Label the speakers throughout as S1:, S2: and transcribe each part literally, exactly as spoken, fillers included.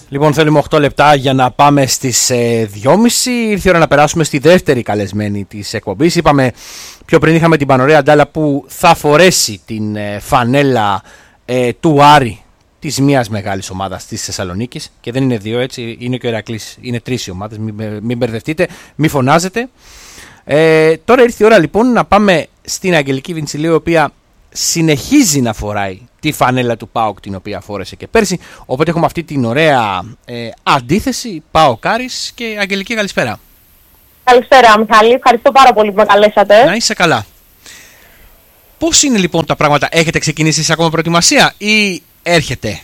S1: Λοιπόν, θέλουμε οκτώ λεπτά για να πάμε στις ε, δυόμιση. Ήρθε η ώρα να περάσουμε στη δεύτερη καλεσμένη της εκπομπής. Είπαμε πιο πριν, είχαμε την Πανωρία Ντάλα που θα φορέσει την ε, φανέλα ε, του Άρη, της μιας μεγάλης ομάδας της Θεσσαλονίκης. Και δεν είναι δύο, έτσι, είναι και ο Ηρακλής. Είναι τρεις οι ομάδες, μην, μην μπερδευτείτε, μην φωνάζετε. Ε, τώρα ήρθε η ώρα λοιπόν να πάμε στην Αγγελική Βιντσιλίου, η οποία συνεχίζει να φοράει τη φανέλα του ΠΑΟΚ, την οποία φόρεσε και πέρσι. Οπότε έχουμε αυτή την ωραία ε, αντίθεση ΠΑΟΚ Άρης. Και Αγγελική, καλησπέρα.
S2: Καλησπέρα Μιχάλη, ευχαριστώ πάρα πολύ που με καλέσατε.
S1: Να είσαι καλά. Πώς είναι λοιπόν τα πράγματα, έχετε ξεκινήσει σε ακόμα προετοιμασία ή έρχεται?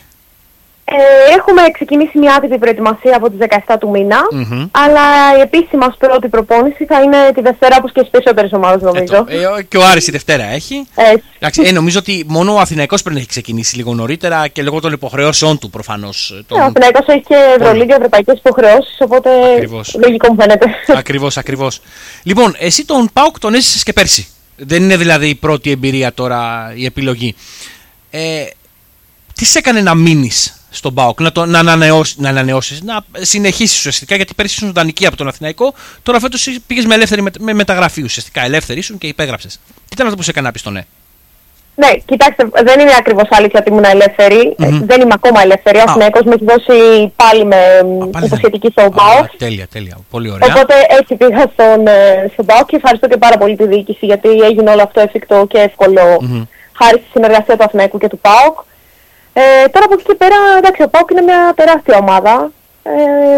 S2: Ε, έχουμε ξεκινήσει μια άτυπη προετοιμασία από τις δεκαεπτά του μήνα, mm-hmm. αλλά η επίσημη μας πρώτη προπόνηση θα είναι τη Δευτέρα, όπως και στις περισσότερες ομάδες νομίζω.
S1: Ε, ε, και ο Άρης η Δευτέρα έχει. Εντάξει, ε, νομίζω ότι μόνο ο Αθηναϊκός πρέπει να έχει ξεκινήσει λίγο νωρίτερα και λόγω των υποχρεώσεών του προφανώς. Τον...
S2: Ε, ο Αθηναϊκός έχει και Ευρωλίγκα, ευρωπαϊκές υποχρεώσεις, οπότε ακριβώς. Λογικό μου φαίνεται.
S1: Ακριβώς, ακριβώς. Λοιπόν, εσύ τον ΠΑΟΚ τον έζησες και πέρσι. Δεν είναι δηλαδή η πρώτη εμπειρία τώρα η επιλογή. Ε, τι σε έκανε να μείνεις στον ΠΑΟΚ, να, το, να, ανανεώσεις, να ανανεώσεις, να συνεχίσεις ουσιαστικά, γιατί πέρυσι ήσουν δανεική από τον Αθηναϊκό, τώρα φέτος πήγες με, ελεύθερη, με, με μεταγραφή ουσιαστικά, ελεύθερη ήσουν και υπέγραψες. Τι ήταν αυτό που σε έκανε να πεις το ναι?
S2: Ναι, κοιτάξτε, δεν είναι ακριβώς αλήθεια ότι ήμουν ελεύθερη, mm-hmm. δεν είμαι ακόμα ελεύθερη, ο Αθηναϊκός με έχει δώσει πάλι με υποσχετική στον ΠΑΟΚ.
S1: Τέλεια, τέλεια, πολύ ωραία.
S2: Οπότε έτσι πήγα στον, στον ΠΑΟΚ και ευχαριστώ και πάρα πολύ τη διοίκηση, γιατί έγινε όλο αυτό εφικτό και εύκολο mm-hmm. χάρη στη συνεργασία του Αθηναϊκού και του ΠΑΟΚ. Ε, τώρα από εκεί και πέρα, εντάξει, ο ΠΑΟΚ είναι μια τεράστια ομάδα. Ε,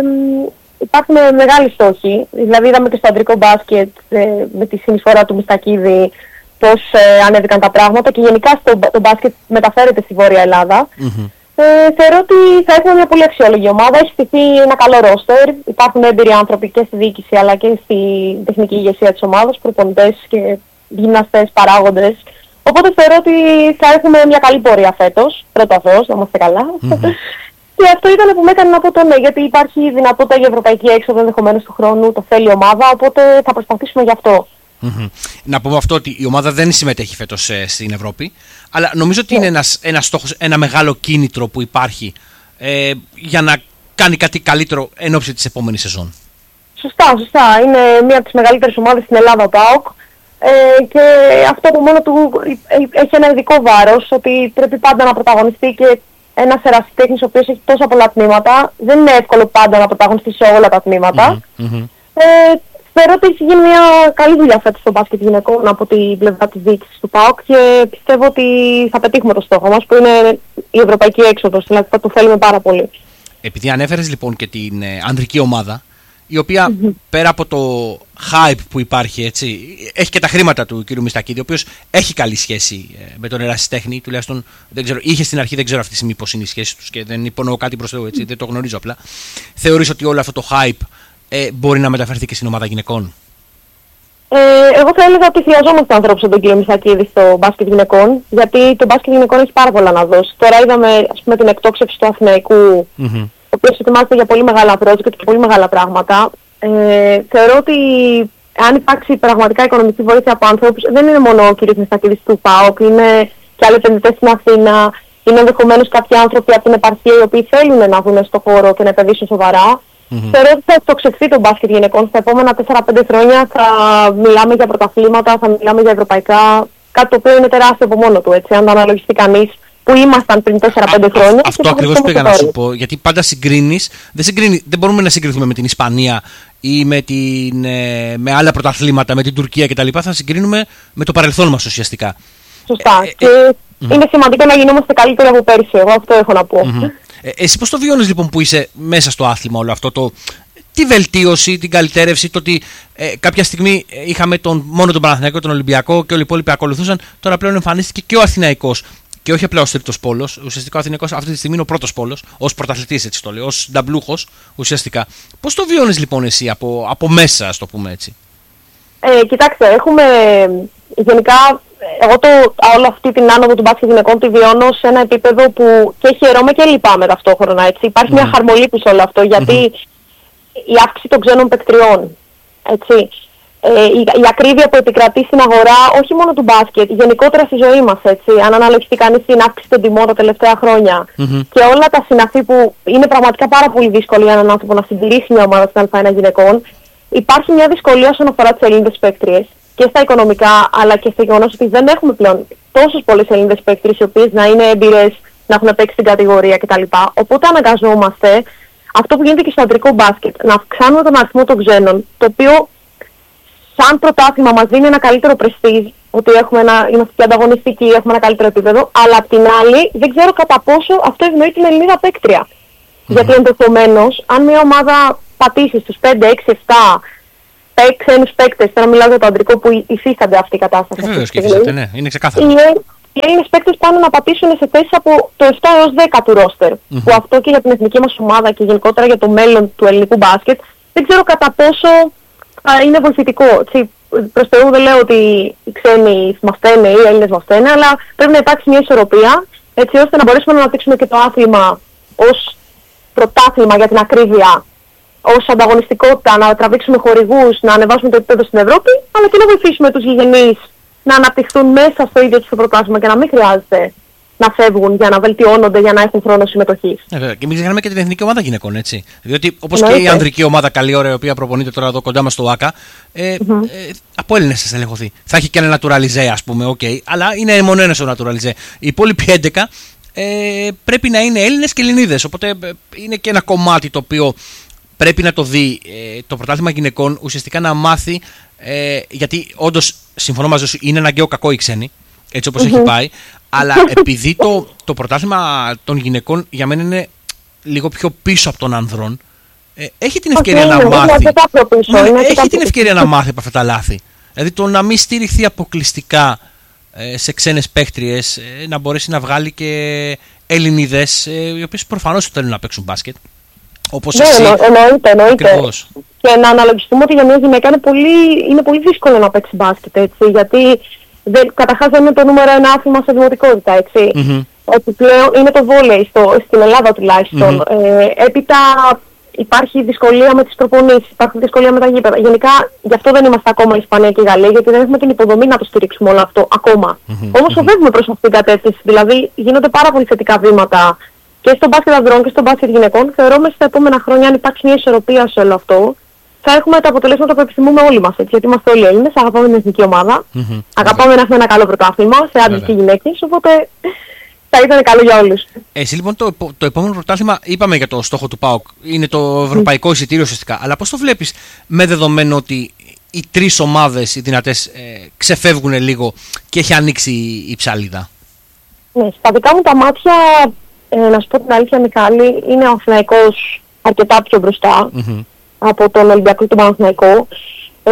S2: υπάρχουν μεγάλοι στόχοι. Δηλαδή, είδαμε και στο αντρικό μπάσκετ ε, με τη συνεισφορά του Μιστακίδη πώς ε, ανέβηκαν τα πράγματα και γενικά στο το μπάσκετ μεταφέρεται στη Βόρεια Ελλάδα. Mm-hmm. Ε, θεωρώ ότι θα έχουμε μια πολύ αξιόλογη ομάδα. Έχει στηθεί ένα καλό ρόστερ. Υπάρχουν έμπειροι άνθρωποι και στη διοίκηση αλλά και στη τεχνική ηγεσία της ομάδας, προπονητές και γυμναστές, παράγοντες. Οπότε θεωρώ ότι θα έχουμε μια καλή πορεία φέτος, πρώτο αυτός, να είμαστε καλά. Mm-hmm. Και αυτό ήταν που με έκανε να πω το ναι, γιατί υπάρχει δυνατότητα για ευρωπαϊκή έξοδο ενδεχομένως του χρόνου, το θέλει η ομάδα, οπότε θα προσπαθήσουμε γι' αυτό.
S1: Mm-hmm. Να πούμε αυτό ότι η ομάδα δεν συμμετέχει φέτος ε, στην Ευρώπη, αλλά νομίζω ότι yeah. είναι ένας, ένας στόχος, ένα μεγάλο κίνητρο που υπάρχει ε, για να κάνει κάτι καλύτερο εν ώψη της επόμενης σεζόν.
S2: Σωστά, σωστά. Είναι μία από τις μεγαλύτερες ομάδες στην Ελλάδα ο ΠΑΟΚ. Ε, και αυτό από μόνο του έχει ένα ειδικό βάρος, ότι πρέπει πάντα να πρωταγωνιστεί και ένας ερασιτέχνης ο οποίος έχει τόσα πολλά τμήματα. Δεν είναι εύκολο πάντα να πρωταγωνιστεί σε όλα τα τμήματα. Mm-hmm, mm-hmm. Ε, θεωρώ ότι έχει γίνει μια καλή δουλειά φέτος στο μπάσκετ γυναικών από την πλευρά της διοίκησης του ΠΑΟΚ και πιστεύω ότι θα πετύχουμε το στόχο μας που είναι η ευρωπαϊκή έξοδος, δηλαδή θα το θέλουμε πάρα πολύ.
S1: Επειδή ανέφερες λοιπόν και την ε, ανδρική ομάδα, η οποία mm-hmm. πέρα από το hype που υπάρχει, έτσι, έχει και τα χρήματα του κ. Μιστακίδη, ο οποίος έχει καλή σχέση ε, με τον ερασιτέχνη, τουλάχιστον δεν ξέρω, είχε στην αρχή, δεν ξέρω αυτή τη στιγμή πώς είναι η σχέση τους και δεν υπονοώ κάτι προς Θεού, έτσι, δεν το γνωρίζω απλά. Θεωρείς ότι όλο αυτό το hype ε, μπορεί να μεταφερθεί και στην ομάδα γυναικών?
S2: Ε, εγώ θα έλεγα ότι χρειαζόμαστε ανθρώπους σαν τον κ. Μιστακίδη στο μπάσκετ γυναικών, γιατί το μπάσκετ γυναικών έχει πάρα πολλά να δώσει. Τώρα είδαμε, ας πούμε, την εκτόξευση του Αθηναϊκού, mm-hmm. ο οποίος ετοιμάζεται για πολύ μεγάλα project και πολύ μεγάλα πράγματα. Ε, θεωρώ ότι αν υπάρξει πραγματικά οικονομική βοήθεια από άνθρωπους, δεν είναι μόνο ο κ. Μιστακίδης του ΠΑΟΚ, είναι και άλλοι επενδυτές στην Αθήνα, είναι ενδεχομένως κάποιοι άνθρωποι από την επαρχία οι οποίοι θέλουν να βγουν στον χώρο και να επενδύσουν σοβαρά. Mm-hmm. Θεωρώ ότι θα εκτοξευθεί το μπάσκετ γυναικών στα επόμενα τέσσερα πέντε χρόνια. Θα μιλάμε για πρωταθλήματα, θα μιλάμε για ευρωπαϊκά, κάτι το οποίο είναι τεράστιο από μόνο του, έτσι, αν το αναλογιστεί κανείς. Που ήμασταν πριν τέσσερα πέντε χρόνια.
S1: Αυτό ακριβώς πήγα να σου πω. Γιατί πάντα συγκρίνεις, δεν, συγκρίνει, δεν μπορούμε να συγκριθούμε με την Ισπανία ή με, την, με άλλα πρωταθλήματα, με την Τουρκία κτλ. Θα συγκρίνουμε με το παρελθόν μας ουσιαστικά.
S2: Σωστά.
S1: Ε,
S2: και ε, είναι ε, σημαντικό να γινόμαστε καλύτεροι από πέρσι. Εγώ αυτό έχω να πω.
S1: Mm-hmm. Ε, εσύ πώς το βιώνεις λοιπόν που είσαι μέσα στο άθλημα όλο αυτό, το, τη βελτίωση, την καλυτέρευση, το ότι ε, κάποια στιγμή είχαμε τον, μόνο τον Παναθηναϊκό, τον Ολυμπιακό και όλοι οι υπόλοιποι ακολουθούσαν, τώρα πλέον εμφανίστηκε και ο Αθηναϊκός. Και όχι απλά ως τρίτος πόλος, ουσιαστικά ο Αθηναϊκός αυτή τη στιγμή είναι ο πρώτος πόλος, ως πρωταθλητής, έτσι το λέω, ως νταμπλούχος ουσιαστικά. Πώς το βιώνεις λοιπόν εσύ από, από μέσα, ας το πούμε έτσι?
S2: Ε, κοιτάξτε, έχουμε γενικά, εγώ το, όλη αυτή την άνοδο του μπάσκετ γυναικών τη βιώνω σε ένα επίπεδο που και χαιρόμαι και λυπάμαι ταυτόχρονα, έτσι. Υπάρχει mm. μια χαρμολύπη σε όλο αυτό, γιατί mm-hmm. η αύξηση των ξένων παικτριών, έτσι. ε, η, η ακρίβεια που επικρατεί στην αγορά, όχι μόνο του μπάσκετ, γενικότερα στη ζωή μας, έτσι. Αν αναλογιστεί κανείς την αύξηση των τιμών τα τελευταία χρόνια mm-hmm. και όλα τα συναφή που είναι πραγματικά πάρα πολύ δύσκολο για έναν άνθρωπο να συντηρήσει μια ομάδα στην Α1 γυναικών, υπάρχει μια δυσκολία όσον αφορά τις Ελληνίδες παίκτριες και στα οικονομικά, αλλά και στο γεγονός ότι δεν έχουμε πλέον τόσες πολλές Ελληνίδες παίκτριες οι οποίες να είναι έμπειρες, να έχουν παίξει στην κατηγορία κτλ. Οπότε αναγκαζόμαστε αυτό που γίνεται και στο αντρικό μπάσκετ, να αυξάνουμε τον αριθμό των ξένων, το οποίο σαν πρωτάθλημα μας δίνει ένα καλύτερο πρεστίζ, ότι έχουμε ένα, είμαστε πιο ανταγωνιστικοί, έχουμε ένα καλύτερο επίπεδο, αλλά απ' την άλλη δεν ξέρω κατά πόσο αυτό ευνοεί την Ελληνίδα παίκτρια. Mm-hmm. Γιατί ενδεχομένως, αν μια ομάδα πατήσει στους πέντε, έξι, επτά ξένους παίκτες, τώρα μιλάω για το αντρικό που υφίστανται αυτή η κατάσταση.
S1: Βεβαίως και υφίστανται, ναι, είναι ξεκάθαρο.
S2: Οι Έλληνες παίκτες πάνε να πατήσουν σε θέσεις από το επτά έως δέκα του ρόστερ. Mm-hmm. Που αυτό και για την εθνική μας ομάδα και γενικότερα για το μέλλον του ελληνικού μπάσκετ δεν ξέρω κατά πόσο α, είναι βοηθητικό. Έτσι, προς Θεού δεν λέω ότι οι ξένοι μας φταίνε ή οι Έλληνες μας φταίνε, αλλά πρέπει να υπάρξει μια ισορροπία έτσι ώστε να μπορέσουμε να αναπτύξουμε και το άθλημα ως πρωτάθλημα για την ακρίβεια, ως ανταγωνιστικότητα, να τραβήξουμε χορηγούς, να ανεβάσουμε το επίπεδο στην Ευρώπη, αλλά και να βοηθήσουμε τους γηγενείς να αναπτυχθούν μέσα στο ίδιο τους το πρωτάθλημα και να μην χρειάζεται να φεύγουν για να βελτιώνονται, για να έχουν χρόνο συμμετοχής.
S1: Ε, βέβαια. Και μην ξεχνάμε και την εθνική ομάδα γυναικών, έτσι. Διότι όπως και η ανδρική ομάδα, καλή ώρα, η οποία προπονείται τώρα εδώ κοντά μας στο ΆΚΑ, ε, mm-hmm. ε, από Έλληνες θα στελεχωθεί. Θα έχει και ένα naturalizé, ας πούμε, okay, αλλά είναι μόνο ένας ο naturalizé. Οι υπόλοιποι έντεκα ε, πρέπει να είναι Έλληνες και Ελληνίδες. Οπότε ε, είναι και ένα κομμάτι το οποίο πρέπει να το δει ε, το πρωτάθλημα γυναικών, ουσιαστικά να μάθει, ε, γιατί όντως συμφωνώ μαζί σου, είναι αναγκαίο κακό οι ξένοι, έτσι όπως mm-hmm. έχει πάει, αλλά επειδή το, το πρωτάθλημα των γυναικών για μένα είναι λίγο πιο πίσω από των ανδρών, ε, έχει την ευκαιρία okay, να είναι, μάθει. Είναι ναι, έχει την ευκαιρία να μάθει από αυτά τα λάθη. Δηλαδή το να μην στηριχθεί αποκλειστικά ε, σε ξένες παίκτριες, ε, να μπορέσει να βγάλει και Ελληνίδες, ε, οι οποίες προφανώς θέλουν να παίξουν μπάσκετ. Όπως
S2: ναι,
S1: εσύ.
S2: εννοείται, εννοείται. Ακριβώς. Και να αναλογιστούμε ότι για μια γυναίκα είναι πολύ, είναι πολύ δύσκολο να παίξει μπάσκετ, έτσι, γιατί δεν, καταρχάς δεν είναι το νούμερο ένα άθλημα σε δημοτικότητα, έτσι. Mm-hmm. Ότι πλέον είναι το βόλεϊ, στο, στην Ελλάδα τουλάχιστον. Mm-hmm. Ε, έπειτα υπάρχει δυσκολία με τις προπονήσεις, υπάρχει δυσκολία με τα γήπεδα. Γενικά γι' αυτό δεν είμαστε ακόμα η Ισπανία και η Γαλλία, γιατί δεν έχουμε την υποδομή να το στηρίξουμε όλο αυτό ακόμα. Mm-hmm. Όμως οδεύουμε προς αυτήν την κατεύθυνση, δηλαδή γίνονται πάρα πολύ θετικά βήματα και στο μπάσκετ ανδρών και στο μπάσκετ γυναικών. Θεωρώ μέσα στα επόμενα χρόνια, αν υπάρξει μια ισορροπία σε όλο αυτό, θα έχουμε τα αποτελέσματα που επιθυμούμε όλοι μας. Έτσι, γιατί είμαστε όλοι Έλληνες, αγαπάμε την εθνική ομάδα, mm-hmm. αγαπάμε να έχουμε ένα καλό πρωτάθλημα σε άντρες και γυναίκες, οπότε θα ήταν καλό για όλους.
S1: Εσύ λοιπόν το, το επόμενο πρωτάθλημα, είπαμε για το στόχο του ΠΑΟΚ, είναι το ευρωπαϊκό εισιτήριο ουσιαστικά, αλλά πώς το βλέπεις με δεδομένο ότι οι τρεις ομάδες, οι δυνατές, ε, ξεφεύγουν λίγο και έχει ανοίξει η ψαλίδα?
S2: Ναι, στα δικά μου τα μάτια, ε, να σου πω την αλήθεια Μιχάλη, είναι ο Αθηναϊκός αρκετά πιο μπροστά mm-hmm. από τον Ολυμπιακό και τον Παναθηναϊκό. Ε,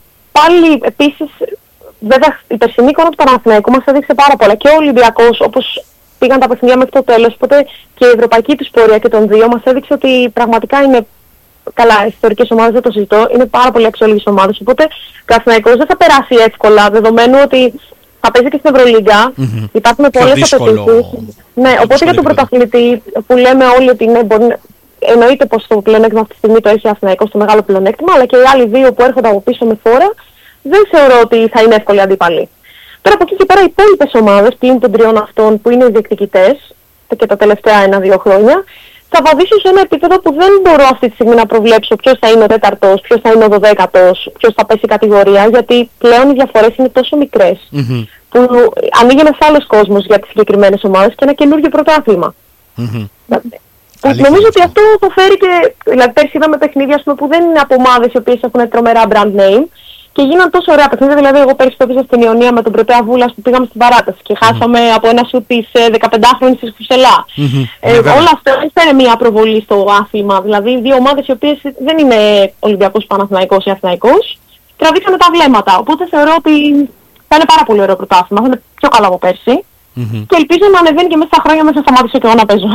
S2: πάλι επίσης, βέβαια η περσινή εικόνα του Παναθηναϊκού μας έδειξε πάρα πολλά και ο Ολυμπιακός, όπως πήγαν τα παιχνίδια μέχρι το τέλος, οπότε και η ευρωπαϊκή τους πορεία και των δύο μας έδειξε ότι πραγματικά είναι καλά, ιστορικές ομάδες δεν το συζητώ, είναι πάρα πολύ αξιόλογες ομάδες, οπότε ο Παναθηναϊκός δεν θα περάσει εύκολα, δεδομένου ότι θα παίζει και στην Ευρωλίγκα, mm-hmm. υπάρχουν πολλές απαιτήσεις. Ναι, οπότε για τον πρωταθλητή που λέμε όλοι ότι ναι, μπορεί, εννοείται πως το πλεονέκτημα αυτή τη στιγμή το έχει ο Αθηναϊκός, το μεγάλο πλεονέκτημα, αλλά και οι άλλοι δύο που έρχονται από πίσω με φόρα, δεν θεωρώ ότι θα είναι εύκολοι αντίπαλοι. Τώρα από εκεί και πέρα οι υπόλοιπες ομάδες, πλην των τριών αυτών που είναι οι διεκδικητές και τα τελευταία ένα-δύο χρόνια, θα βαδίσουν σε ένα επίπεδο που δεν μπορώ αυτή τη στιγμή να προβλέψω ποιος θα είναι ο τέταρτος, ποιος θα είναι ο δωδέκατος, ποιος θα πέσει κατηγορία, γιατί πλέον οι διαφορές είναι τόσο μικρές, mm-hmm. που ανοίγει ένας άλλος κόσμος για τις συγκεκριμένες ομάδες και ένα καινούργιο πρωτάθλημα. Mm-hmm. Νομίζω ότι αυτό το φέρει και, δηλαδή πέρσι είδαμε παιχνίδια που δεν είναι από ομάδες οι οποίες έχουν τρομερά brand name και γίναν τόσο ωραία παιχνίδια. Δηλαδή, εγώ πέρσι το έπαιζα στην Ιωνία με τον Πρωτέα Βούλας που πήγαμε στην παράταση και χάσαμε mm. από ένα σου της δεκαπεντάχρονης της Φουσελά. Mm-hmm. Ε, yeah, όλα αυτά δεν είναι μια προβολή στο άθλημα. Δηλαδή, δύο ομάδες οι οποίες δεν είναι Ολυμπιακός, Παναθηναϊκός ή Αθηναϊκός, τραβήξαμε τα βλέμματα. Οπότε θεωρώ ότι θα είναι πάρα πολύ ωραίο πρωτάθλημα. Θα είναι πιο καλό από πέρσι. Mm-hmm. Και ελπίζω να ανεβαίνει και μέσα στα χρόνια μέσα σταματήσω και εγώ να παίζω.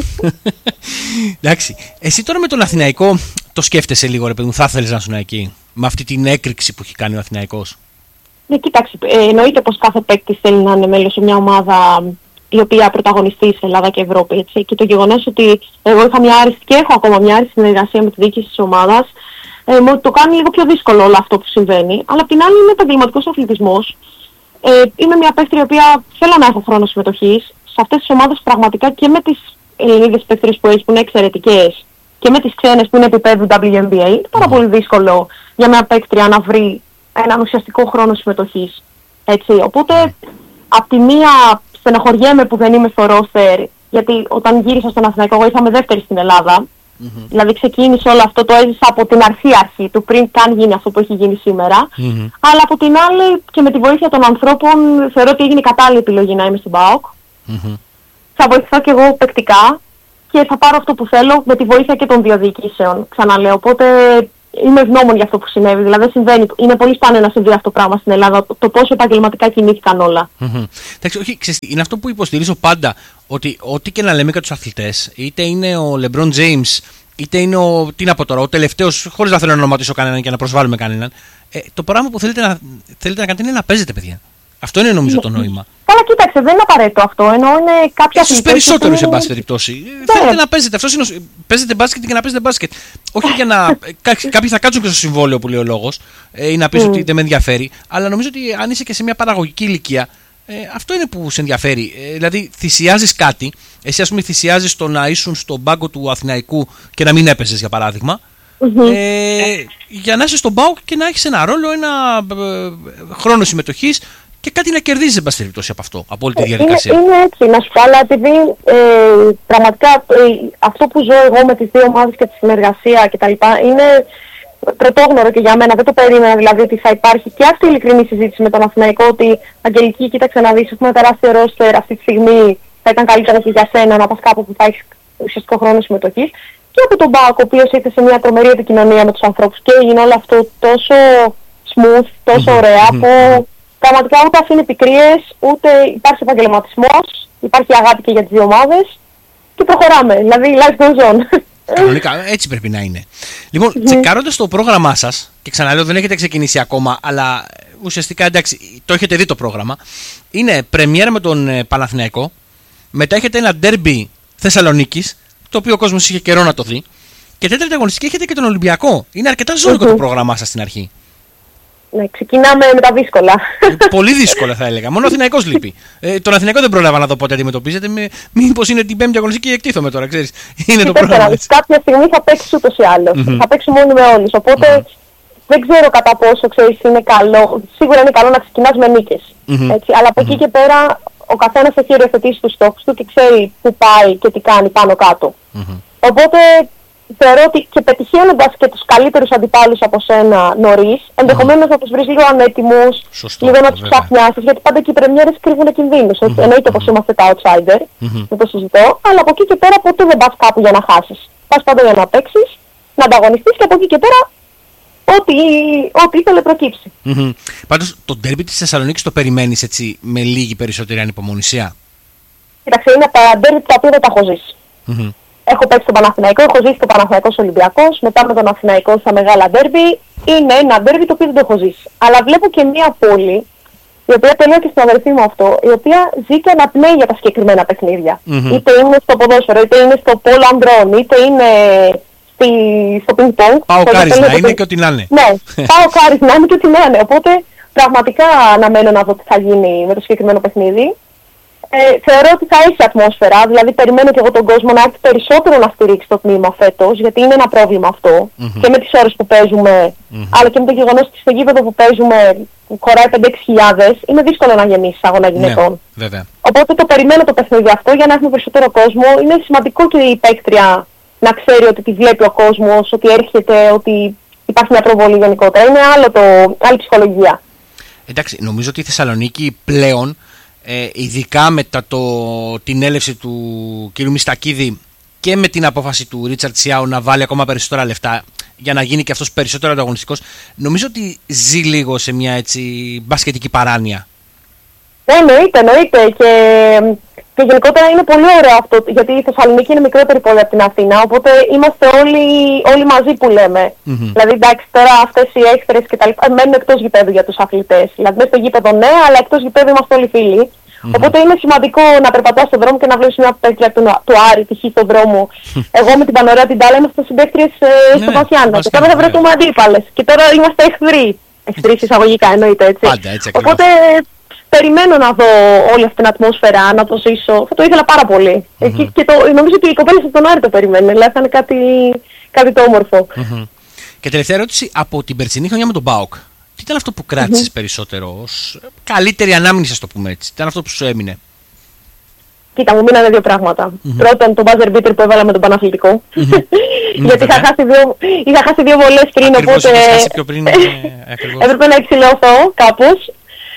S1: Εντάξει. Εσύ τώρα με τον Αθηναϊκό το σκέφτεσαι λίγο, ρε παιδί μου, θα ήθελες να ήσουν εκεί, με αυτή την έκρηξη που έχει κάνει ο Αθηναϊκός?
S2: Ναι, κοίταξε, ε, εννοείται πως κάθε παίκτης θέλει να είναι μέλος σε μια ομάδα η οποία πρωταγωνιστεί σε Ελλάδα και Ευρώπη. Έτσι. Και το γεγονός ότι εγώ είχα μια άριστη και έχω ακόμα μια άριστη συνεργασία με τη διοίκηση της ομάδας, Ε, μου το κάνει λίγο πιο δύσκολο όλο αυτό που συμβαίνει. Αλλά απ' την άλλη είναι επαγγελματικός αθλητισμός. Ε, είμαι μια παίκτρια η οποία θέλω να έχω χρόνο συμμετοχής. Σε αυτές τις ομάδες πραγματικά και με τις Ελληνίδες παίκτριες που έχει που είναι εξαιρετικές και με τις ξένες που είναι επίπεδου ντάμπλιου εν μπι έι, είναι πάρα πολύ δύσκολο για μια παίκτρια να βρει έναν ουσιαστικό χρόνο συμμετοχής. Έτσι. Οπότε, απ' τη μία στενοχωριέμαι που δεν είμαι στο ρόστερ, γιατί όταν γύρισα στον Αθηναϊκό, εγώ ήρθα με δεύτερη στην Ελλάδα. Mm-hmm. Δηλαδή ξεκίνησε όλο αυτό, το έζησα από την αρχή αρχή του, πριν καν γίνει αυτό που έχει γίνει σήμερα. Mm-hmm. Αλλά από την άλλη και με τη βοήθεια των ανθρώπων θεωρώ ότι έγινε κατάλληλη επιλογή να είμαι στην ΠΑΟΚ. Mm-hmm. Θα βοηθηθώ και εγώ παικτικά και θα πάρω αυτό που θέλω με τη βοήθεια και των δύο διοικήσεων, ξαναλέω. Οπότε είμαι ευγνώμων για αυτό που συνέβη. Δηλαδή δεν συμβαίνει, είναι πολύ σπάνιο να συμβεί αυτό το πράγμα στην Ελλάδα, το, το πόσο επαγγελματικά κινήθηκαν όλα.
S1: Mm-hmm. Εντάξει, όχι, ξέρεις, είναι αυτό που υποστηρίζω πάντα, ότι ό,τι και να λέμε για τους αθλητές, είτε είναι ο LeBron James, είτε είναι ο, τι να πω τώρα, ο τελευταίος, χωρίς να θέλω να ονοματίσω κανέναν και να προσβάλλουμε κανέναν, ε, το πράγμα που θέλετε να, θέλετε να κάνετε είναι να παίζετε, παιδιά. Αυτό είναι νομίζω το νόημα.
S2: Καλά, κοίταξε, δεν είναι απαραίτητο αυτό. Ενώ είναι κάποια
S1: στους περισσότερους, εν πάση περιπτώσει. Θέλετε να παίζετε. Αυτός είναι ο... Παίζετε μπάσκετ και να παίζετε μπάσκετ. Όχι για να. Κάποιοι θα κάτσουν και στο συμβόλαιο που λέει ο λόγος ε, ή να πεις mm. ότι δεν με ενδιαφέρει. Αλλά νομίζω ότι αν είσαι και σε μια παραγωγική ηλικία, ε, αυτό είναι που σε ενδιαφέρει. Ε, δηλαδή, θυσιάζεις κάτι. Εσύ, ας πούμε, θυσιάζεις το να ήσουν στον πάγκο του Αθηναϊκού και να μην έπαιζες, για παράδειγμα. Mm-hmm. Ε, για να είσαι στον ΠΑΟΚ και να έχεις ένα ρόλο, ένα ε, χρόνο συμμετοχής και κάτι να κερδίζεις, εν πάση περιπτώσει, από αυτό, από όλη τη διαδικασία.
S2: Είναι, είναι έτσι, να σου πω, αλλά επειδή ε, πραγματικά ε, αυτό που ζω εγώ με τις δύο ομάδες και τη συνεργασία κτλ. Είναι πρωτόγνωρο και για μένα. Δεν το περίμενα δηλαδή ότι θα υπάρχει και αυτή η ειλικρινή συζήτηση με τον Αθηναϊκό, ότι Αγγελική, κοίταξε να δεις, έχουμε τεράστιο ρόστερ αυτή τη στιγμή, θα ήταν καλύτερα και για σένα να πας κάπου που θα έχεις ουσιαστικό χρόνο συμμετοχής. Και από τον ΠΑΟΚ, ο οποίος ήρθε σε μια τρομερή επικοινωνία με τους ανθρώπους και έγινε όλο αυτό τόσο smooth, τόσο ωραία, που πραγματικά ούτε αφήνει πικρίες, ούτε υπάρχει επαγγελματισμός, υπάρχει αγάπη και για τις δύο ομάδες και προχωράμε. Δηλαδή, life goes on.
S1: Κανονικά, έτσι πρέπει να είναι. Λοιπόν, mm-hmm. τσεκάροντας το πρόγραμμά σας, και ξαναλέω, δεν έχετε ξεκινήσει ακόμα, αλλά ουσιαστικά εντάξει, το έχετε δει το πρόγραμμα. Είναι πρεμιέρα με τον ε, Παναθηναϊκό, μετά έχετε ένα ντέρμπι Θεσσαλονίκης, το οποίο ο κόσμος είχε καιρό να το δει, και τέταρτη αγωνιστική έχετε και τον Ολυμπιακό. Είναι αρκετά ζώρικο mm-hmm. το πρόγραμμά σας στην αρχή.
S2: Ναι, ξεκινάμε με τα δύσκολα.
S1: Πολύ δύσκολα θα έλεγα. Μόνο ο Αθηναϊκός λείπει. Ε, τον Αθηναϊκό δεν πρόλαβα να δω πότε αντιμετωπίζετε. Μήπως είναι την πέμπτη αγωνιστική και εκτίθομαι τώρα, ξέρεις. Είναι το πρόγραμμα.
S2: Κάποια στιγμή θα παίξει ούτως ή άλλως. Mm-hmm. Θα παίξουμε όλοι με όλους. Οπότε mm-hmm. δεν ξέρω κατά πόσο, ξέρεις, είναι καλό. Σίγουρα είναι καλό να ξεκινάς με νίκες. Mm-hmm. Έτσι, αλλά από mm-hmm. εκεί και πέρα ο καθένας έχει οριοθετήσει τους στόχους του και ξέρει πού πάει και τι κάνει πάνω κάτω. Mm-hmm. Οπότε θεωρώ ότι και πετυχαίνοντας και τους καλύτερους αντιπάλους από σένα νωρίς, ενδεχομένως mm. να τους βρεις λίγο ανέτοιμους, Σωστό, λίγο να τους ξαφνιάσεις, γιατί πάντα και οι πρεμιέρες κρύβουν κινδύνους. Mm-hmm. Εννοείται πως είμαστε τα outsider, mm-hmm. δεν το συζητώ, αλλά από εκεί και πέρα ποτέ δεν πας κάπου για να χάσεις. Πας πάντα για να παίξεις, να ανταγωνιστείς και από εκεί και πέρα ό,τι, ό,τι ήθελε προκύψει.
S1: Mm-hmm. Πάντως το ντέρμπι της Θεσσαλονίκης το περιμένεις έτσι με λίγη περισσότερη ανυπομονησία?
S2: Κοίταξε, είναι τα ντέρμπι τα οποία δεν τα έχω ζήσει. Mm-hmm. Έχω παίξει στον Παναθηναϊκό, έχω ζήσει το Παναθηναϊκός Ολυμπιακός, μετά με τον Αθηναϊκό στα μεγάλα ντέρμπι. Είναι ένα ντέρμπι το οποίο δεν το έχω ζήσει. Αλλά βλέπω και μια πόλη, η οποία το λέω και στην αδερφή μου αυτό, η οποία ζει και αναπνέει για τα συγκεκριμένα παιχνίδια. Mm-hmm. Είτε είναι στο ποδόσφαιρο, είτε είναι στο πόλο ανδρών, είτε είναι στη, στο πινκ-πονγκ.
S1: Πάω κάρις να είναι και ό,τι να είναι.
S2: Ναι, πάω κάρις να είναι και ό,τι να είναι. Οπότε πραγματικά αναμένω να δω τι θα γίνει με το συγκεκριμένο παιχνίδι. Ε, θεωρώ ότι θα έχει ατμόσφαιρα, δηλαδή περιμένω και εγώ τον κόσμο να έρθει περισσότερο να στηρίξει το τμήμα φέτος, γιατί είναι ένα πρόβλημα αυτό, mm-hmm. και με τις ώρες που παίζουμε, mm-hmm. αλλά και με το γεγονός ότι στο γήπεδο που παίζουμε χωράει πέντε έξι χιλιάδες, είναι δύσκολο να γεμίσει αγώνα γυναικών.
S1: Ναι,
S2: οπότε το περιμένω το παιχνίδι αυτό για να έχουμε περισσότερο κόσμο. Είναι σημαντικό και η παίκτρια να ξέρει ότι τη βλέπει ο κόσμος, ότι έρχεται, ότι υπάρχει μια προβολή γενικότερα. Είναι άλλο το, άλλη ψυχολογία.
S1: Εντάξει, νομίζω ότι η Θεσσαλονίκη πλέον, Ε, ειδικά μετά το, την έλευση του κ. Μιστακίδη και με την απόφαση του Ρίτσαρτ Σιάου να βάλει ακόμα περισσότερα λεφτά για να γίνει και αυτός περισσότερο ανταγωνιστικός, νομίζω ότι ζει λίγο σε μια έτσι μπασκετική παράνοια.
S2: Ναι, εννοείται, εννοείται και, και γενικότερα είναι πολύ ωραίο αυτό, γιατί η Θεσσαλονίκη είναι μικρότερη πόλη από την Αθήνα, οπότε είμαστε όλοι, όλοι μαζί που λέμε. Mm-hmm. Δηλαδή εντάξει, τώρα αυτές οι έχθρες και τα λοιπά μένουν εκτός γηπέδου για τους αθλητές. Δηλαδή μέσα στο γήπεδο ναι, αλλά εκτός γηπέδου είμαστε όλοι φίλοι. Mm-hmm. Οπότε είναι σημαντικό να περπατάς στον δρόμο και να βλέπεις μια παίκτρια του, του Άρη, π.χ. στον δρόμο. Εγώ με την Πανωρέα την Τάλα είμαστε συμπαίκτριες ε, στο Βασιάνο. Και τώρα θα βρεθούμε αντίπαλες. Και τώρα είμαστε εχθροί. Εχθροί εισαγωγικά εννοείται έτσι.
S1: Πάντα, έτσι
S2: οπότε περιμένω να δω όλη αυτή την ατμόσφαιρα, να το ζήσω. Θα το ήθελα πάρα πολύ. Mm-hmm. Και, και το, νομίζω ότι οι κοπέλες από τον Άρη το περιμένουν. Δηλαδή θα είναι κάτι, κάτι το όμορφο.
S1: Mm-hmm. Και τελευταία ερώτηση από την περσινή χρονιά με τον ΠΑΟΚ. Τι ήταν αυτό που κράτησες mm-hmm. περισσότερο ως καλύτερη ανάμνηση, ας το πούμε έτσι? Τι ήταν αυτό που σου έμεινε?
S2: Κοίτα, μου μείνανε δύο πράγματα. Mm-hmm. Πρώτον, το buzzer beater που έβαλα με τον Παναθλητικό. Mm-hmm. Γιατί είχα χάσει δύο, είχα χάσει δύο βολές πριν,
S1: ακριβώς,
S2: οπότε
S1: πιο πριν, ε,
S2: έπρεπε να εξηλαιωθώ κάπως.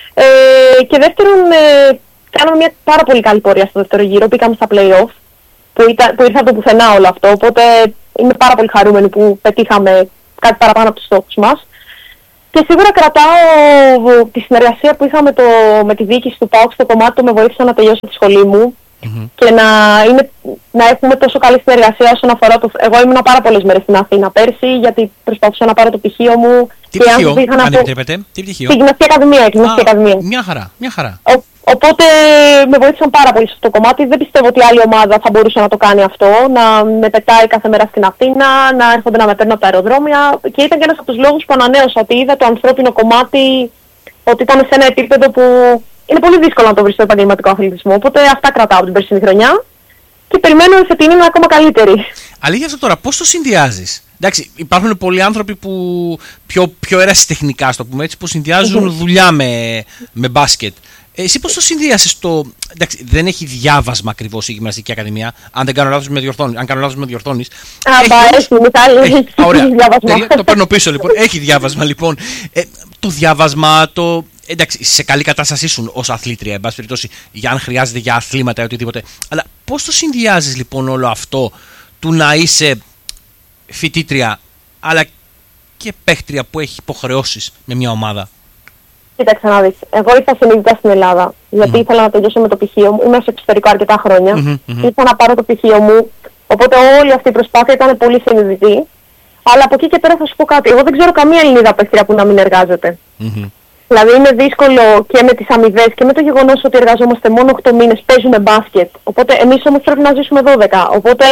S2: Ε, και δεύτερον, ε, κάναμε μια πάρα πολύ καλή πορεία στο δεύτερο γύρο. Πήγαμε στα play-off, που, ήταν, που ήρθε από το πουθενά όλο αυτό. Οπότε είμαι πάρα πολύ χαρούμενη που πετύχαμε κάτι παραπάνω από τους στόχους μας. Και σίγουρα κρατάω τη συνεργασία που είχα με, το, με τη διοίκηση του ΠΑΟΚ στο κομμάτι που με βοήθησε να τελειώσω τη σχολή μου mm-hmm. και να, είναι, να έχουμε τόσο καλή συνεργασία όσον αφορά το... Εγώ ήμουν πάρα πολλές μέρες στην Αθήνα πέρσι, γιατί προσπαθούσα να πάρω το πτυχίο μου.
S1: Τι πτυχίο, αν επιτρέπετε, τι πτυχίο?
S2: Στη Γυμναστική Ακαδημία, Γυμναστική Ακαδημία.
S1: Μια χαρά, μια χαρά.
S2: Ο, οπότε με βοήθησαν πάρα πολύ σε αυτό το κομμάτι. Δεν πιστεύω ότι άλλη ομάδα θα μπορούσε να το κάνει αυτό, να με πετάει κάθε μέρα στην Αθήνα, να έρχονται να με παίρνουν από τα αεροδρόμια. Και ήταν και ένας από τους λόγους που ανανέωσα, ότι είδα το ανθρώπινο κομμάτι, ότι ήταν σε ένα επίπεδο που είναι πολύ δύσκολο να το βρει στο επαγγελματικό αθλητισμό. Οπότε αυτά κρατάω από την περσινή χρονιά και περιμένω η φετινή να είναι ακόμα καλύτερη.
S1: Αλήθεια αυτό τώρα, πώς το συνδυάζεις? Εντάξει, υπάρχουν πολλοί άνθρωποι που πιο, πιο ερασιτεχνικά, ας το πούμε έτσι, που συνδυάζουν mm-hmm. δουλειά με, με μπάσκετ. Εσύ πώς το συνδυάσεις το... Εντάξει, δεν έχει διάβασμα ακριβώς η Γυμναστική Ακαδημία. Αν δεν κάνω λάθος με διορθώνεις. Αν κάνω λάθος με διορθώνεις.
S2: Α, μπα, έχει, Μιχάλη.
S1: Ωραία. Το παίρνω πίσω λοιπόν. Έχει διάβασμα λοιπόν. Ε, το διάβασμα, το... Εντάξει, σε καλή κατάσταση ήσουν ως αθλήτρια, εν πάση περιπτώσει, για αν χρειάζεται για αθλήματα ή οτιδήποτε. Αλλά πώς το συνδυάζεις λοιπόν όλο αυτό του να είσαι φοιτήτρια, αλλά και παίχτρια που έχει υποχρεώσεις με μια ομάδα?
S2: Κοίταξε να δεις. Εγώ ήρθα συνειδητά στην Ελλάδα, γιατί mm. ήθελα να τελειώσω με το πτυχίο μου. Ήμουν στο εξωτερικό αρκετά χρόνια. Mm-hmm, mm-hmm. Ήθελα να πάρω το πτυχίο μου. Οπότε όλη αυτή η προσπάθεια ήταν πολύ συνειδητή. Αλλά από εκεί και πέρα θα σου πω κάτι. Εγώ δεν ξέρω καμία Ελληνίδα παίχτρια που να μην εργάζεται. Mm-hmm. Δηλαδή είναι δύσκολο και με τις αμοιβές και με το γεγονός ότι εργαζόμαστε μόνο οκτώ μήνες, παίζουμε μπάσκετ. Οπότε εμείς όμως πρέπει να ζήσουμε δώδεκα. Οπότε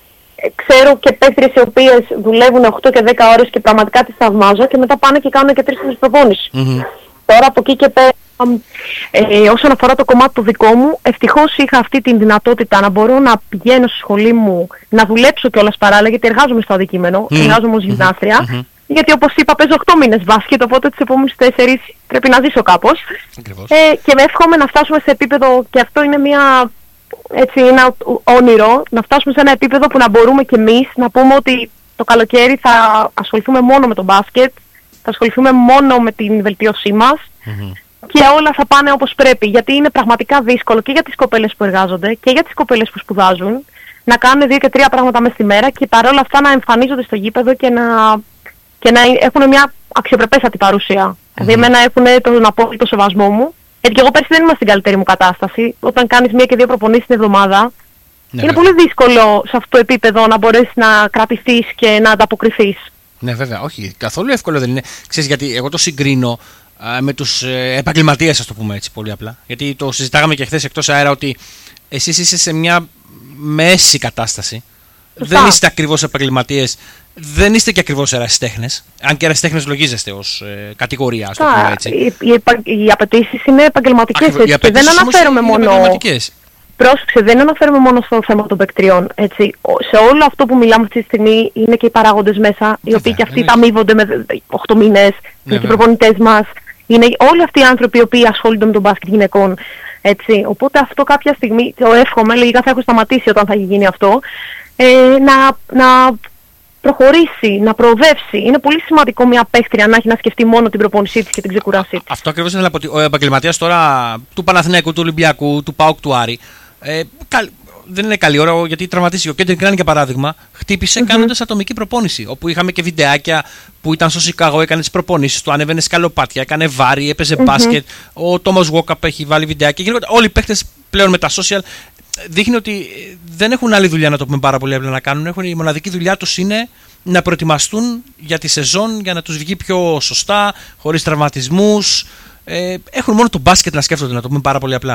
S2: ξέρω και παίχτριες οι οποίες δουλεύουν οκτώ και δέκα ώρες και πραγματικά τις θαυμάζω και μετά πάνε και κάνουν και τρεις φορές προπόνηση. Mm-hmm. Τώρα από εκεί και πέρα, ε, όσον αφορά το κομμάτι το δικό μου, ευτυχώς είχα αυτή τη δυνατότητα να μπορώ να πηγαίνω στη σχολή μου, να δουλέψω κιόλας παράλληλα, γιατί εργάζομαι στο αντικείμενο, mm. εργάζομαι ως γυμνάστρια, mm-hmm. γιατί όπως είπα παίζω οκτώ μήνες μπάσκετ, οπότε τις επόμενες τέσσερις πρέπει να ζήσω κάπως. Ε, και με εύχομαι να φτάσουμε σε επίπεδο, και αυτό είναι μια, έτσι, ένα όνειρο, να φτάσουμε σε ένα επίπεδο που να μπορούμε κι εμείς να πούμε ότι το καλοκαίρι θα ασχοληθούμε μόνο με το μπάσκετ, θα ασχοληθούμε μόνο με την βελτίωσή μας mm-hmm. και όλα θα πάνε όπως πρέπει. Γιατί είναι πραγματικά δύσκολο και για τις κοπέλες που εργάζονται και για τις κοπέλες που σπουδάζουν να κάνουν δύο και τρία πράγματα μες τη μέρα και παρόλα αυτά να εμφανίζονται στο γήπεδο και να, και να έχουν μια αξιοπρεπέστατη παρουσία. Mm-hmm. Δηλαδή, εμένα έχουν τον απόλυτο σεβασμό μου. Γιατί εγώ πέρσι δεν ήμουν στην καλύτερη μου κατάσταση. Όταν κάνεις μία και δύο προπονήσεις την εβδομάδα, ναι, είναι βέβαια. Πολύ δύσκολο σε αυτό το επίπεδο να μπορέσεις να κρατηθείς και να ανταποκριθείς.
S1: Ναι, βέβαια, όχι. Καθόλου εύκολο δεν είναι. Ξέρεις, γιατί εγώ το συγκρίνω α, με τους ε, επαγγελματίες, ας το πούμε έτσι πολύ απλά. Γιατί το συζητάγαμε και χθες εκτός αέρα ότι εσείς είστε σε μια μέση κατάσταση. Φωστά. Δεν είστε ακριβώς επαγγελματίες, δεν είστε και ακριβώς ερασιτέχνες. Αν και ερασιτέχνες λογίζεστε ως ε, κατηγορία, ας το πούμε έτσι.
S2: Οι, οι, οι απαιτήσεις είναι επαγγελματικές και δεν αναφέρομαι μόνο. Πρόσεξε, δεν αναφέρομαι μόνο στο θέμα των παικτριών. Έτσι. Σε όλο αυτό που μιλάμε αυτή τη στιγμή είναι και οι παράγοντες μέσα, οι οποίοι και αυτοί τα αμείβονται με οκτώ μήνες, ναι, και οι προπονητές μας. Είναι όλοι αυτοί οι άνθρωποι οι οποίοι ασχολούνται με τον μπάσκετ γυναικών. Έτσι. Οπότε αυτό κάποια στιγμή, το εύχομαι, λογικά θα έχω σταματήσει όταν θα γίνει αυτό, ε, να, να προχωρήσει, να προοδεύσει. Είναι πολύ σημαντικό μια παίχτρια να έχει να σκεφτεί μόνο την προπόνησή της και την ξεκουράσή της. Αυτό
S1: ακριβώς ήθελα να πω, ότι ο επαγγελματίας τώρα του Παναθηναϊκού, του Ολυμπιακού, του ΠΑΟΚ, του Άρη, Ε, καλ, δεν είναι καλή ώρα γιατί τραυματίστηκε. Ο Κέντρικ Ραν, για παράδειγμα, χτύπησε mm-hmm. κάνοντας ατομική προπόνηση. Όπου είχαμε και βιντεάκια που ήταν στο Σικάγο, έκανε τις προπονήσεις του, ανέβαινε σκαλοπάτια, έκανε βάρη, έπαιζε mm-hmm. μπάσκετ. Ο Τόμας Γουόκαπ έχει βάλει βιντεάκια. Γενικότερα, όλοι οι παίκτες πλέον με τα social δείχνει ότι δεν έχουν άλλη δουλειά, να το πούμε πάρα πολύ απλά, να κάνουν. Έχουν, η μοναδική δουλειά τους είναι να προετοιμαστούν για τη σεζόν, για να τους βγει πιο σωστά, χωρίς τραυματισμούς. Ε, έχουν μόνο το μπάσκετ να σκέφτονται, να το πούμε πάρα πολύ απλά.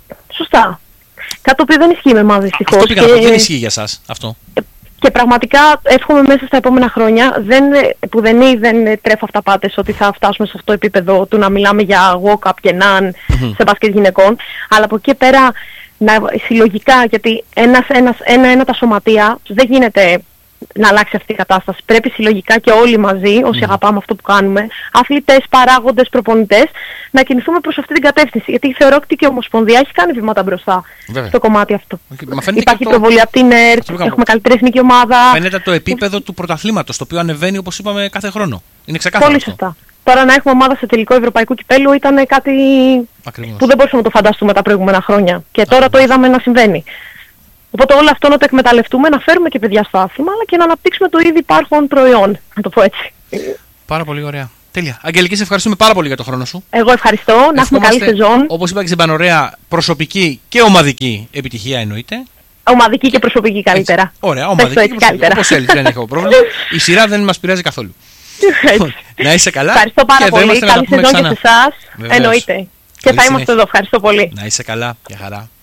S2: Σωστά. Κάτι το οποίο δεν ισχύει με εμάς δυστυχώς.
S1: Αυτό πήγα να πω, δεν ισχύει για εσάς αυτό.
S2: Και πραγματικά εύχομαι μέσα στα επόμενα χρόνια, δεν, που δεν, δεν τρέφω αυταπάτες ότι θα φτάσουμε σε αυτό το επίπεδο του να μιλάμε για walk-up και none mm-hmm. σε μπάσκετ γυναικών, αλλά από εκεί πέρα να, συλλογικά, γιατί ένας, ένας, ένα-ένα τα σωματεία δεν γίνεται να αλλάξει αυτή η κατάσταση. Πρέπει συλλογικά και όλοι μαζί, όσοι mm. αγαπάμε αυτό που κάνουμε, αθλητές, παράγοντες, προπονητές, να κινηθούμε προς αυτή την κατεύθυνση. Γιατί θεωρώ ότι και η Ομοσπονδία έχει κάνει βήματα μπροστά Βέβαια. στο κομμάτι αυτό. Okay. Υπάρχει το... προβολή από την ΕΡΤ, έχουμε καλύτερη εθνική ομάδα.
S1: Φαίνεται το επίπεδο του πρωταθλήματος, το οποίο ανεβαίνει, όπως είπαμε, κάθε χρόνο. Είναι ξεκάθαρο.
S2: Πολύ σωστά. Τώρα να έχουμε ομάδα σε τελικό ευρωπαϊκού κυπέλλου ήταν κάτι Ακριβώς. που δεν μπορούσαμε να το φανταστούμε τα προηγούμενα χρόνια. Και τώρα Ακριβώς. το είδαμε να συμβαίνει. Οπότε όλο αυτό να το εκμεταλλευτούμε, να φέρουμε και παιδιά στο άθλημα, αλλά και να αναπτύξουμε το ήδη υπάρχον προϊόν, να το πω έτσι.
S1: Πάρα πολύ ωραία. Τέλεια. Αγγελική, σε ευχαριστούμε πάρα πολύ για τον χρόνο σου.
S2: Εγώ ευχαριστώ. Ευχόμαστε, να έχουμε καλή σεζόν.
S1: Όπως είπα και στην Πανωρέα, προσωπική και ομαδική επιτυχία εννοείται.
S2: Ομαδική και προσωπική καλύτερα.
S1: Έτσι. Ωραία, ομαδική και προσωπική. Όπως θέλεις, δεν έχω πρόβλημα. Η σειρά δεν μας πειράζει καθόλου. Να είσαι καλά.
S2: Ευχαριστώ πάρα πολύ. Καλή σεζόν και σε εσάς. Εννοείται. Και θα είμαστε εδώ. Ευχαριστώ πολύ.
S1: Να είσαι καλά. Γεια χαρά.